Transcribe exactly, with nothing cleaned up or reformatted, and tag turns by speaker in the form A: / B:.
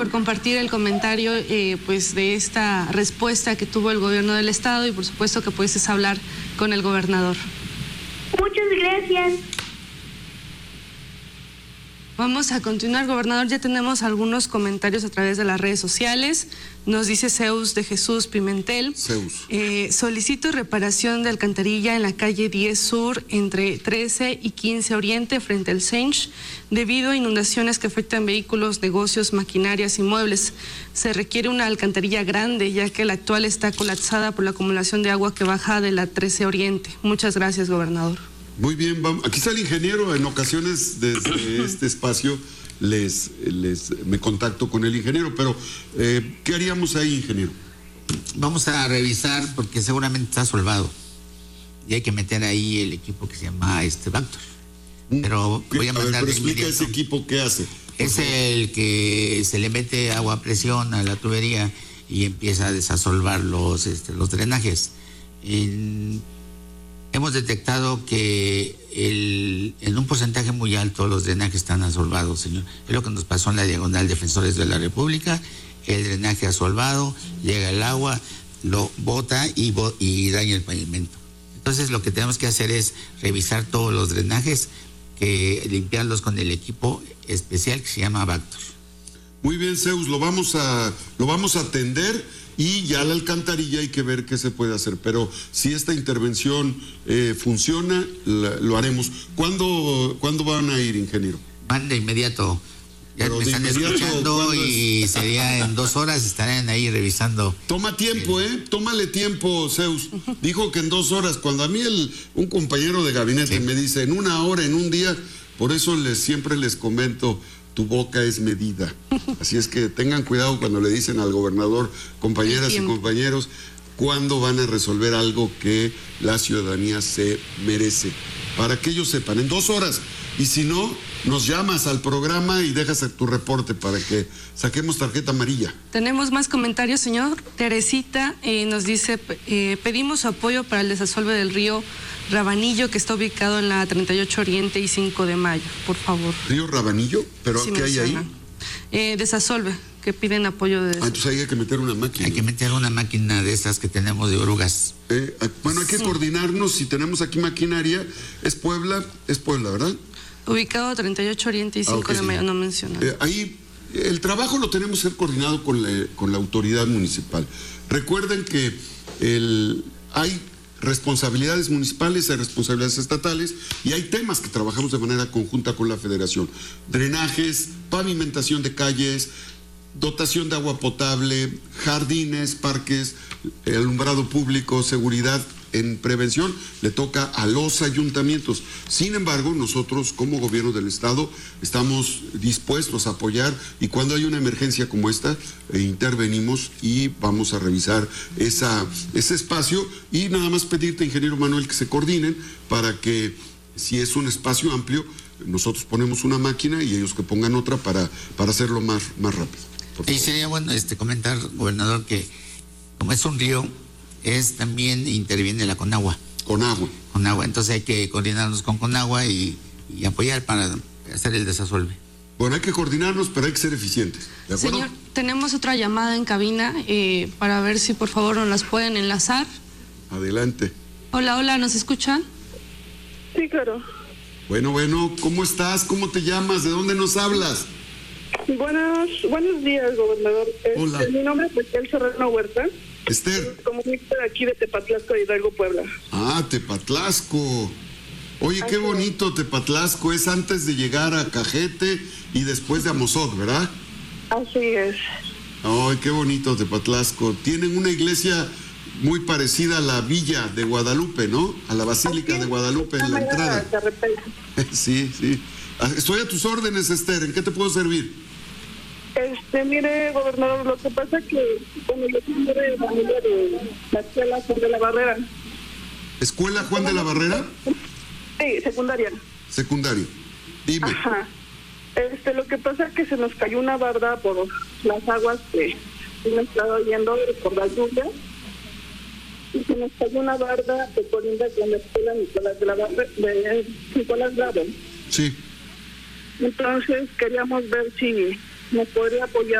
A: por compartir el comentario eh, pues de esta respuesta que tuvo el gobierno del estado y por supuesto que pudieses hablar con el gobernador.
B: Muchas gracias.
A: Vamos a continuar, gobernador. Ya tenemos algunos comentarios a través de las redes sociales. Nos dice Zeus de Jesús Pimentel.
C: Zeus.
A: Eh, solicito reparación de alcantarilla en la calle diez Sur entre trece y quince Oriente frente al Sench debido a inundaciones que afectan vehículos, negocios, maquinarias y muebles. Se requiere una alcantarilla grande ya que la actual está colapsada por la acumulación de agua que baja de la trece Oriente. Muchas gracias, gobernador.
C: Muy bien, vamos. Aquí está el ingeniero. En ocasiones desde este espacio les, les me contacto con el ingeniero, pero eh, ¿qué haríamos ahí, ingeniero?
D: Vamos a revisar porque seguramente está solvado y hay que meter ahí el equipo que se llama este Vactor. Pero voy a mandar.
C: A ver, pero explica ese equipo qué hace.
D: Es el que se le mete agua a presión a la tubería y empieza a desasolvar los, este, los drenajes. En, Hemos detectado que el, en un porcentaje muy alto los drenajes están asolvados, señor. Es lo que nos pasó en la diagonal Defensores de la República. El drenaje asolvado, llega el agua, lo bota y, bo, y daña el pavimento. Entonces lo que tenemos que hacer es revisar todos los drenajes, que limpiarlos con el equipo especial que se llama Vactor.
C: Muy bien, Zeus, lo vamos a, lo vamos a atender. Y ya la alcantarilla hay que ver qué se puede hacer. Pero si esta intervención eh, funciona, la, lo haremos. ¿Cuándo, ¿Cuándo van a ir, ingeniero?
D: Van de inmediato. Ya
C: Pero
D: me están escuchando y
C: es?
D: sería en dos horas estarán ahí revisando.
C: Toma tiempo, ¿eh? Tómale tiempo, Zeus. Dijo que en dos horas. Cuando a mí el, un compañero de gabinete sí. me dice en una hora, en un día, por eso les, siempre les comento, tu boca es medida. Así es que tengan cuidado cuando le dicen al gobernador, compañeras y compañeros, cuándo van a resolver algo que la ciudadanía se merece. Para que ellos sepan, en dos horas. Y si no, nos llamas al programa y dejas tu reporte para que saquemos tarjeta amarilla.
A: Tenemos más comentarios, señor. Teresita eh, nos dice, eh, pedimos apoyo para el desasolve del río Rabanillo, que está ubicado en la treinta y ocho Oriente y cinco de Mayo, por favor.
C: ¿Río Rabanillo? ¿Pero sí, qué hay ahí?
A: Eh, desasolve, que piden apoyo de...
C: Ah, entonces ahí hay que meter una máquina.
D: Hay que meter una máquina de esas que tenemos de orugas.
C: Eh, bueno, hay que sí. coordinarnos. Si tenemos aquí maquinaria, es Puebla, es Puebla, ¿verdad?
A: Ubicado treinta y ocho Oriente y cinco ah, okay, de Mayo, sí. no menciona.
C: Eh, ahí el trabajo lo tenemos que ser coordinado con la, con la autoridad municipal. Recuerden que el, hay responsabilidades municipales, hay responsabilidades estatales y hay temas que trabajamos de manera conjunta con la federación. Drenajes, pavimentación de calles, dotación de agua potable, jardines, parques, alumbrado público, seguridad. En prevención le toca a los ayuntamientos. Sin embargo, nosotros como gobierno del estado estamos dispuestos a apoyar y cuando hay una emergencia como esta, eh, intervenimos y vamos a revisar esa, ese espacio y nada más pedirte, ingeniero Manuel, que se coordinen para que si es un espacio amplio, nosotros ponemos una máquina y ellos que pongan otra para, para hacerlo más, más rápido.
D: Y sería bueno este comentar, gobernador, que como es un río, es también interviene la Conagua.
C: Conagua.
D: Conagua, entonces hay que coordinarnos con Conagua y, y apoyar para hacer el desasolve.
C: Bueno, hay que coordinarnos, pero hay que ser eficientes. ¿De acuerdo?
A: Señor, tenemos otra llamada en cabina eh, para ver si por favor nos las pueden enlazar.
C: Adelante.
A: Hola, hola, ¿nos escuchan?
B: Sí, claro.
C: Bueno, bueno, ¿cómo estás? ¿Cómo te llamas? ¿De dónde nos hablas?
B: Buenos, buenos días, gobernador.
C: Hola.
B: Este, mi nombre es Esther Serrano Huerta.
C: Esther.
B: Comunista de aquí de Tepatlasco, Hidalgo, Puebla.
C: Ah, Tepatlasco. Oye, qué bonito Tepatlasco. Es antes de llegar a Cajete y después de Amozoc, ¿verdad?
B: Así es.
C: Ay, qué bonito Tepatlasco. Tienen una iglesia muy parecida a la Villa de Guadalupe, ¿no? A la Basílica de Guadalupe en la entrada. Sí, sí. Estoy a tus órdenes, Esther. ¿En qué te puedo servir?
B: Este, mire, gobernador, lo que pasa es que como yo soy de familia de la escuela Juan de la Barrera.
C: ¿Escuela Juan de la Barrera?
B: Sí, secundaria.
C: Secundaria. Dime.
B: Ajá. Este, lo que pasa es que se nos cayó una barda por las aguas que hemos estado yendo por las lluvias. Y se nos cayó una barda que colinda con la escuela Nicolás de la Barrera, de Nicolás Bravo.
C: Sí.
B: Entonces queríamos ver si nos podría apoyar